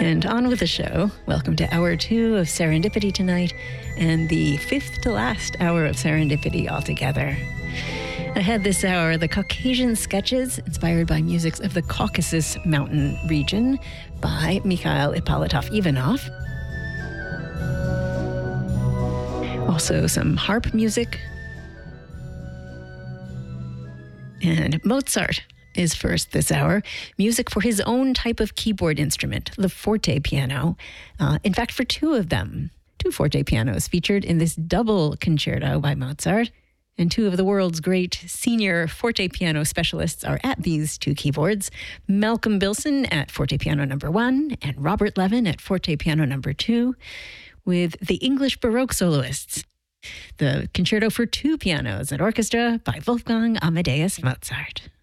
And on with the show. Welcome to Hour 2 of Serendipity tonight, and the fifth to last hour of Serendipity altogether. Ahead this hour, the Caucasian Sketches, inspired by musics of the Caucasus Mountain region by Mikhail Ippolitov-Ivanov. Also some harp music. And Mozart is first this hour. Music for his own type of keyboard instrument, the forte piano. In fact, for two of them. Two forte pianos featured in this double concerto by Mozart. And two of the world's great senior forte piano specialists are at these two keyboards. Malcolm Bilson at forte piano number 1 and Robert Levin at forte piano number 2 with the English Baroque soloists. The Concerto for Two Pianos and Orchestra by Wolfgang Amadeus Mozart.